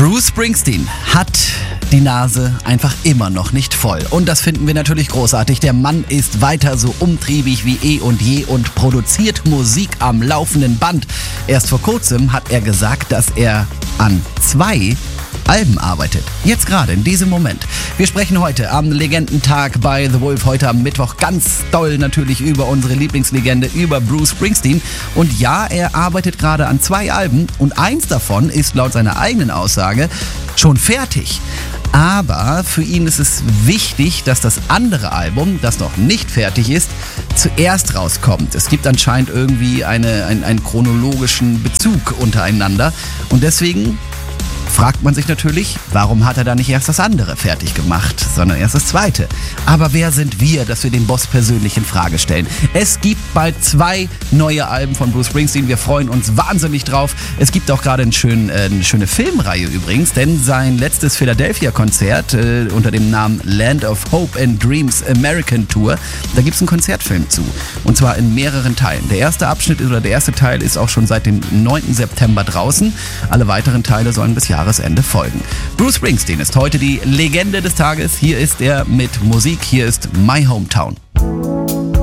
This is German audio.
Bruce Springsteen hat die Nase einfach immer noch nicht voll. Und das finden wir natürlich großartig. Der Mann ist weiter so umtriebig wie eh und je und produziert Musik am laufenden Band. Erst vor kurzem hat er gesagt, dass er an 2 Alben arbeitet. Jetzt gerade, in diesem Moment. Wir sprechen heute am Legendentag bei The Wolf, heute am Mittwoch ganz doll natürlich über unsere Lieblingslegende, über Bruce Springsteen. Und ja, er arbeitet gerade an 2 Alben und eins davon ist laut seiner eigenen Aussage schon fertig. Aber für ihn ist es wichtig, dass das andere Album, das noch nicht fertig ist, zuerst rauskommt. Es gibt anscheinend irgendwie einen chronologischen Bezug untereinander und deswegen fragt man sich natürlich, warum hat er da nicht erst das andere fertig gemacht, sondern erst das zweite. Aber wer sind wir, dass wir den Boss persönlich in Frage stellen? Es gibt bald 2 neue Alben von Bruce Springsteen. Wir freuen uns wahnsinnig drauf. Es gibt auch gerade eine schöne Filmreihe übrigens, denn sein letztes Philadelphia-Konzert unter dem Namen Land of Hope and Dreams American Tour, da gibt es einen Konzertfilm zu. Und zwar in mehreren Teilen. Der erste Teil ist auch schon seit dem 9. September draußen. Alle weiteren Teile sollen bis Jahresende folgen. Bruce Springsteen ist heute die Legende des Tages. Hier ist er mit Musik. Hier ist My Hometown.